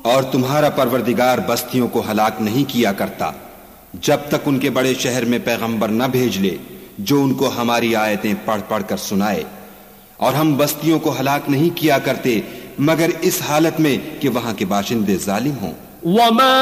और तुम्हारा परवरदिगार बस्तियों को हलाक नहीं किया करता जब तक उनके बड़े शहर में पैगंबर न भेज ले जो उनको हमारी आयतें पढ़ पढ़ कर सुनाए, और हम बस्तियों को हलाक नहीं किया करते मगर इस हालत में कि वहां के बाशिंदे जालिम हों।